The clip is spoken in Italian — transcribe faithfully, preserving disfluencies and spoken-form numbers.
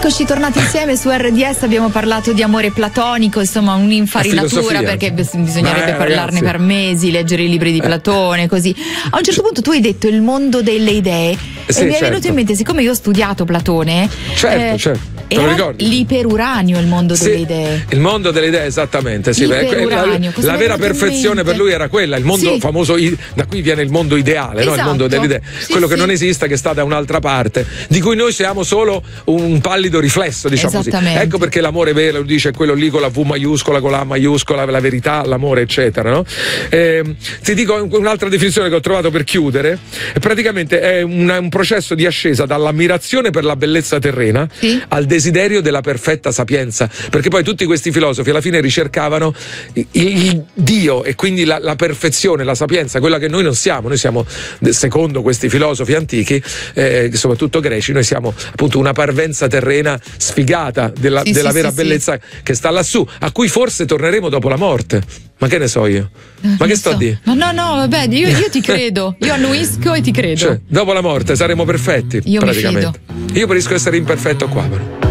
Eccoci tornati insieme su R D S, abbiamo parlato di amore platonico, insomma un'infarinatura, perché bisognerebbe eh, parlarne ragazzi. per mesi, leggere i libri di Platone, così. A un certo punto tu hai detto il mondo delle idee Sì, e mi è certo. venuto in mente, siccome io ho studiato Platone, Certo, certo. Te lo era ricordi? l'iperuranio il mondo Sì, delle idee. il mondo delle idee, esattamente. Sì, beh, Iperuranio, la, cosa la mi è vera venuto in perfezione mente? per lui era quella, il mondo Sì. famoso, i- da qui viene il mondo ideale, no? Il Esatto. mondo delle idee, Sì, quello che sì. non esiste, che sta da un'altra parte, di cui noi siamo solo un pallido riflesso, diciamo così. Esattamente. Ecco perché l'amore vero, lo dice quello lì con la V maiuscola, con la A maiuscola, la verità, l'amore, eccetera, no? Ehm, ti dico un'altra definizione che ho trovato per chiudere, è praticamente è una- un processo di ascesa dall'ammirazione per la bellezza terrena Sì. al desiderio della perfetta sapienza, perché poi tutti questi filosofi alla fine ricercavano il, il Dio e quindi la, la perfezione, la sapienza, quella che noi non siamo. Noi siamo, secondo questi filosofi antichi, eh, soprattutto greci, noi siamo appunto una parvenza terrena sfigata della, Sì, della sì, vera sì, bellezza che sta lassù, a cui forse torneremo dopo la morte. Ma che ne so io? Ma Non che sto so. a dire? Ma no, no, vabbè, io, io ti credo, io annuisco e ti credo. Cioè, dopo la morte saremo perfetti, Io mi praticamente. Io preferisco essere imperfetto qua, però.